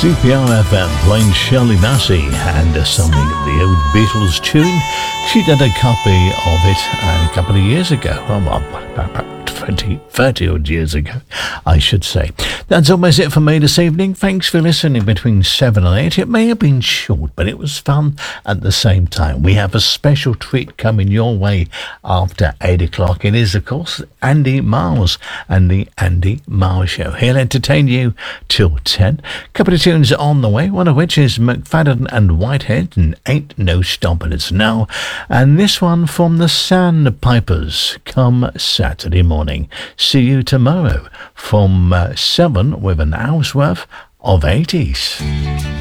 CPR-FM playing Shirley Bassey and something of the old Beatles tune. She did a copy of it a couple of years ago. About 30 odd years ago, I should say. That's almost it for me this evening. Thanks for listening between 7 and 8. It may have been short, but it was fun at the same time. We have a special treat coming your way after 8 o'clock. It is, of course, Andy Miles and the Andy Miles Show. He'll entertain you till 10. Couple of tunes on the way, one of which is McFadden and Whitehead and Ain't No Stopping Us Now. And this one from the Sandpipers, come Saturday morning. See you tomorrow from 7 with an hour's worth of 80s.